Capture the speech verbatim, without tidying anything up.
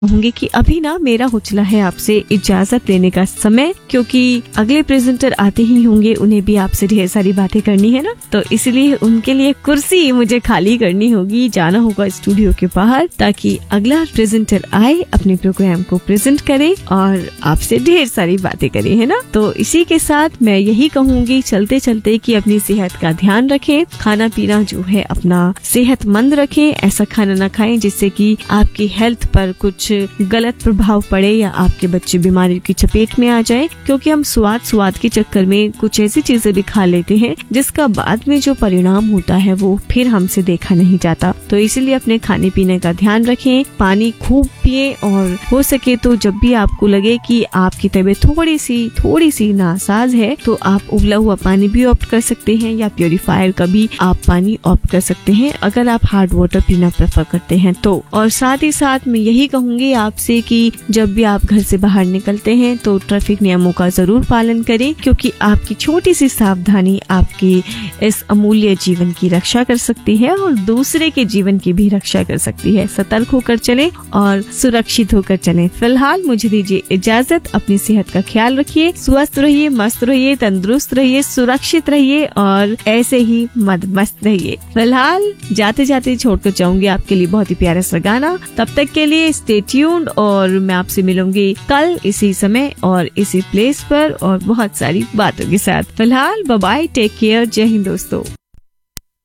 होंगे कि अभी ना मेरा हुचला है आपसे इजाजत लेने का समय, क्योंकि अगले प्रेजेंटर आते ही होंगे, उन्हें भी आपसे ढेर सारी बातें करनी है ना, तो इसलिए उनके लिए कुर्सी मुझे खाली करनी होगी, जाना होगा स्टूडियो के बाहर, ताकि अगला प्रेजेंटर आए, अपने प्रोग्राम को प्रेजेंट करे और आपसे ढेर सारी बातें करे, है ना। तो इसी के साथ मैं यही कहूँगी चलते चलते कि अपनी सेहत का ध्यान रखें, खाना पीना जो है अपना सेहतमंद रखें, ऐसा खाना न खाएं जिससे कि आपकी हेल्थ पर कुछ गलत प्रभाव पड़े या आपके बच्चे बीमारी की चपेट में आ जाए, क्योंकि हम स्वाद स्वाद के चक्कर में कुछ ऐसी चीजें भी खा लेते हैं जिसका बाद में जो परिणाम होता है वो फिर हमसे देखा नहीं जाता। तो इसलिए अपने खाने पीने का ध्यान रखें, पानी खूब पिए और हो सके तो जब भी आपको लगे कि आपकी तबीयत थोड़ी सी थोड़ी सी नासाज है तो आप उबला हुआ पानी भी ऑप्ट कर सकते हैं या प्योरीफायर का भी आप पानी ऑप्ट कर सकते हैं, अगर आप हार्ड वाटर पीना प्रेफर करते हैं तो। और साथ ही साथ मैं यही कहूँगी आपसे कि जब भी आप घर से बाहर निकलते हैं तो ट्रैफिक नियमों का जरूर पालन करें, क्योंकि आपकी छोटी सी सावधानी आपकी इस अमूल्य जीवन की रक्षा कर सकती है और दूसरे के जीवन की भी रक्षा कर सकती है। सतर्क होकर चलें और सुरक्षित होकर चलें। फिलहाल मुझे दीजिए इजाजत, अपनी सेहत का ख्याल रखिए, स्वस्थ रहिए, मस्त रहिए, तंदुरुस्त रहिए, सुरक्षित रहिए और ऐसे ही मद मस्त रहिए। फिलहाल जाते जाते छोड़कर जाऊंगी आपके लिए बहुत ही प्यारा सा गाना। तब तक के लिए स्टे ट्यून्ड और मैं आपसे मिलूंगी कल इसी समय और इसी प्लेस पर और बहुत सारी बातों के साथ। फिलहाल बाय बाय, टेक केयर, जय हिंद दोस्तों।